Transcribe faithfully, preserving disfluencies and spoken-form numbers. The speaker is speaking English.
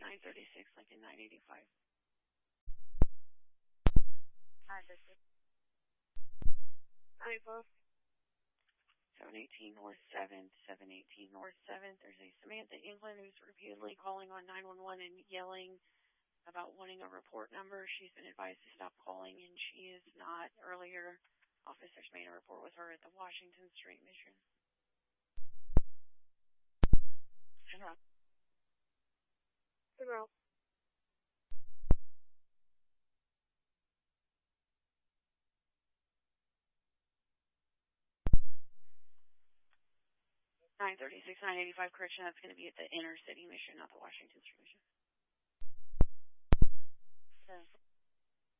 nine thirty-six, Lincoln nine eighty-five. nine thirty-six. Hi, both. seven eighteen North seventh, seven eighteen North seventh. There's a Samantha England who's repeatedly calling on nine one one and yelling about wanting a report number. She's been advised to stop calling, and she is not. Earlier, officers made a report with her at the Washington Street Mission. General. General. nine thirty-six, nine eighty-five, correction, that's going to be at the inner city mission, not the Washington Street Mission. Okay.